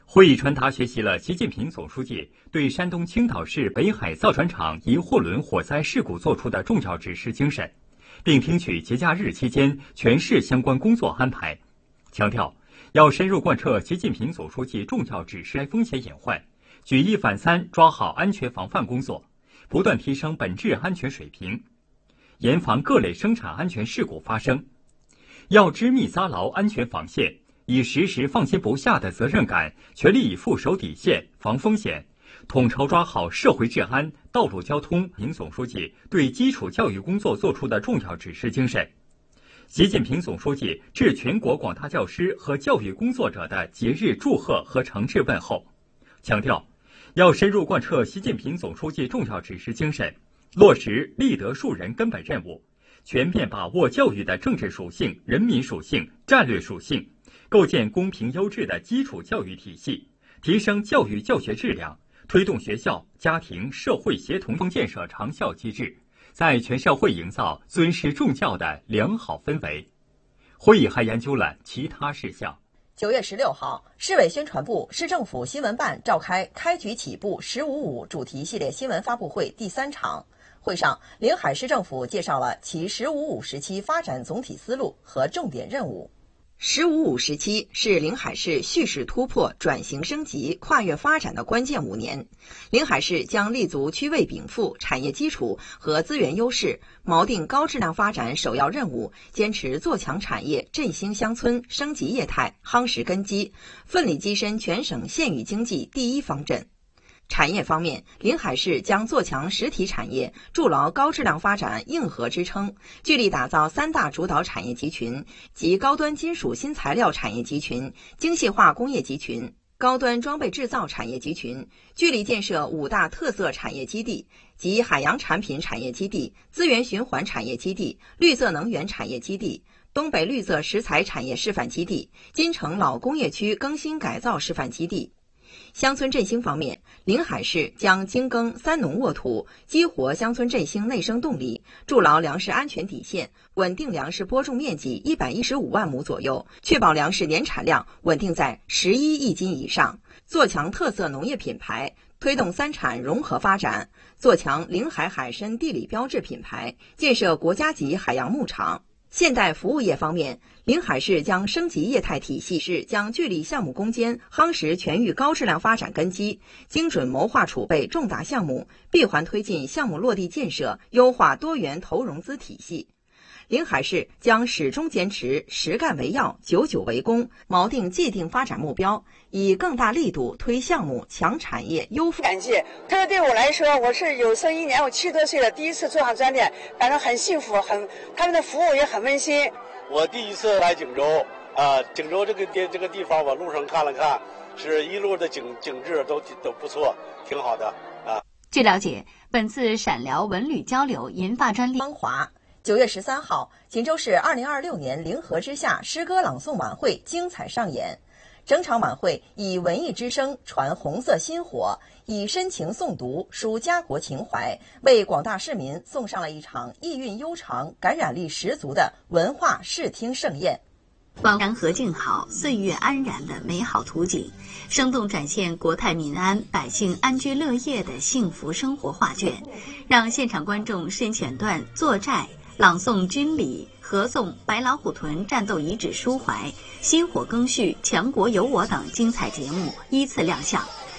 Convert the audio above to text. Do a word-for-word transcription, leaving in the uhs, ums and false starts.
会议传达学习了习近平总书记对山东青岛市北海造船厂一货轮火灾事故作出的重要指示精神，并听取节假日期间全市相关工作安排，强调要深入贯彻习近平总书记重要指示，风险隐患，举一反三抓好安全防范工作，不断提升本质安全水平，严防各类生产安全事故发生。要织密扎牢安全防线，以时时放心不下的责任感，全力以赴守底线、防风险，统筹抓好社会治安、道路交通。习总书记对基础教育工作作出的重要指示精神，习近平总书记致全国广大教师和教育工作者的节日祝贺和诚挚问候，强调要深入贯彻习近平总书记重要指示精神，落实立德树人根本任务，全面把握教育的政治属性、人民属性、战略属性，构建公平优质的基础教育体系，提升教育教学质量，推动学校、家庭、社会协同建设长效机制，在全社会营造尊师重教的良好氛围。会议还研究了其他事项。 九月十六号，市委宣传部、市政府新闻办召开开局起步“十五五”主题系列新闻发布会第三场。会上，临海市政府介绍了其“十五五”时期发展总体思路和重点任务。十五五时期是临海市蓄势突破、转型升级、跨越发展的关键五年。临海市将立足区位禀赋、产业基础和资源优势，锚定高质量发展首要任务，坚持做强产业、振兴乡村、升级业态、夯实根基，奋力跻身全省县域经济第一方阵。产业方面，临海市将做强实体产业，筑牢高质量发展硬核支撑，聚力打造三大主导产业集群及高端金属新材料产业集群、精细化工业集群、高端装备制造产业集群，聚力建设五大特色产业基地及海洋产品产业基地、资源循环产业基地、绿色能源产业基地、东北绿色食材产业示范基地、金城老工业区更新改造示范基地。乡村振兴方面，临海市将精耕三农沃土，激活乡村振兴内生动力，筑牢粮食安全底线，稳定粮食播种面积一百一十五万亩左右，确保粮食年产量稳定在十一亿斤以上，做强特色农业品牌，推动三产融合发展，做强临海海参地理标志品牌，建设国家级海洋牧场。现代服务业方面，临海市将升级业态体系，市将聚力项目攻坚，夯实全域高质量发展根基，精准谋划储备重大项目，闭环推进项目落地建设，优化多元投融资体系。临海市将始终坚持实干为要、久久为功，锚定既定发展目标，以更大力度推项目、强产业、优服。 感谢，特别对我来说，我是有生一年，我七十多岁了，第一次坐上专列，感到很幸福，很他们的服务也很温馨。 我第一次来景州，啊、呃，景州这个地这个地方，我路上看了看，是一路的景景致都都不错，挺好的啊。 据了解，本次陕辽文旅交流银发专利芳华。九月十三号，锦州市二零二六年灵河之夏诗歌朗诵晚会精彩上演。整场晚会以文艺之声传红色薪火，以深情诵读抒家国情怀，为广大市民送上了一场意蕴悠长、感染力十足的文化视听盛宴。 山河静好，岁月安然的美好图景，生动展现国泰民安、百姓安居乐业的幸福生活画卷，让现场观众深选段作寨、朗诵军礼、合诵白老虎屯战斗遗址抒怀、薪火更续、强国有我等精彩节目依次亮相。